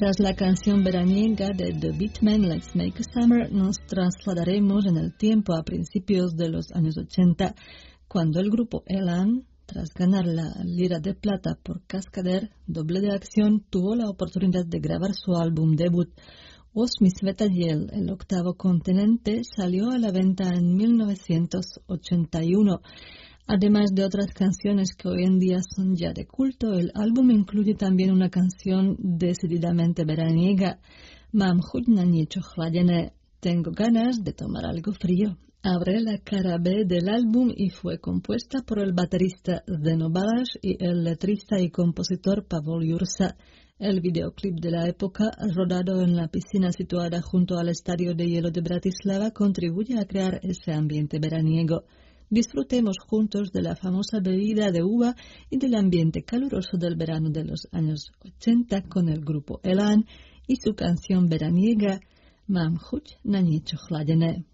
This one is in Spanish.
Tras la canción veraniega de The Beatmen, Let's Make a Summer, nos trasladaremos en el tiempo a principios de los años 80, cuando el grupo Elan, tras ganar la Lira de Plata por Cascadeur, doble de acción, tuvo la oportunidad de grabar su álbum debut. Osmi Sveta Jel, el octavo continente, salió a la venta en 1981. Además de otras canciones que hoy en día son ya de culto, el álbum incluye también una canción decididamente veraniega, Mám chuť na niečo chladené, tengo ganas de tomar algo frío. Abre la cara B del álbum y fue compuesta por el baterista Zdeno Balaš y el letrista y compositor Pavol Jursa. El videoclip de la época, rodado en la piscina situada junto al Estadio de Hielo de Bratislava, contribuye a crear ese ambiente veraniego. Disfrutemos juntos de la famosa bebida de uva y del ambiente caluroso del verano de los años 80 con el grupo Elan y su canción veraniega Mám chuť na niečo chladené.